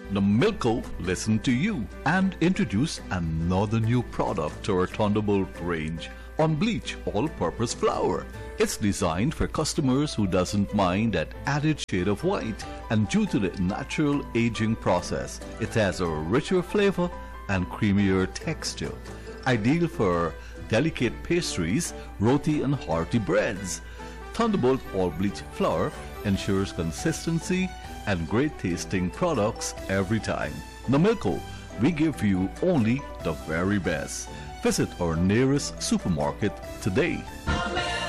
The Milko listened to you and introduced another new product to our Thunderbolt range on bleach all-purpose flour. It's designed for customers who doesn't mind that added shade of white, and due to the natural aging process, it has a richer flavor and creamier texture. Ideal for delicate pastries, roti and hearty breads. Thunderbolt all bleach flour ensures consistency and great tasting products every time. Namilko, we give you only the very best. Visit our nearest supermarket today.